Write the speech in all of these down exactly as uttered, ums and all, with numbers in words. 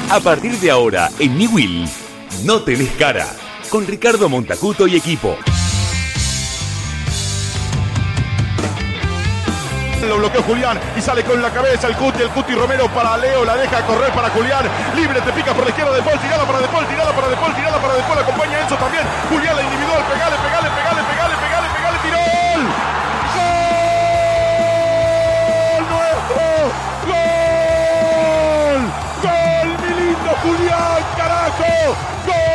A partir de ahora, en Niwil, no tenés cara. Con Ricardo Montacuto y equipo. Lo bloqueó Julián y sale con la cabeza el Cuti, el Cuti Romero para Leo, la deja correr para Julián, libre, te pica por la izquierda de Paul, tirada para De Paul, tirada para De Paul, tirada para De Paul, acompaña a Enzo también, Julián la individual, pegale, pegale, pegale, pegale, pegale, pegale, tiró, ¡gol! ¡Gol nuestro! ¡Gol! ¡Gol, mi lindo Julián, carajo! ¡Gol!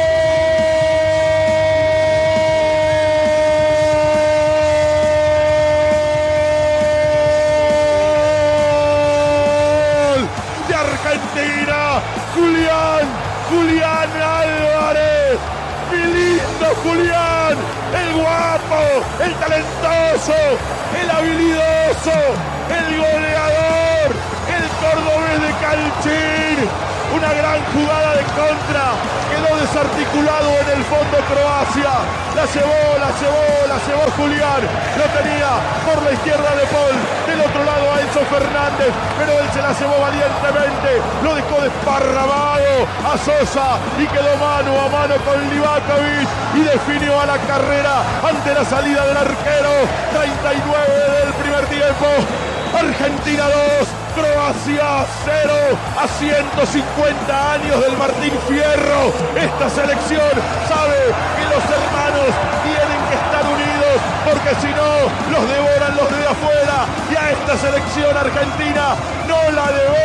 Argentina, Julián, Julián Álvarez, mi lindo Julián, el guapo, el talentoso, el habilidoso, el goleador, el cordobés de Calchín, una gran jugada de contra, quedó desarticulado en el fondo Croacia, la llevó, la llevó, la llevó Julián, lo tenía por la izquierda de Paul, del otro lado a Enzo Fernández, pero él se la llevó valientemente, lo dejó desparramado a Sosa y quedó mano a mano con Livakovic y definió a la carrera ante la salida del arquero, treinta y nueve del primer tiempo. Argentina dos, Croacia cero, a ciento cincuenta años del Martín Fierro. Esta selección sabe que los hermanos tienen que estar unidos, porque si no, los devoran los de afuera, y a esta selección argentina no la devoran.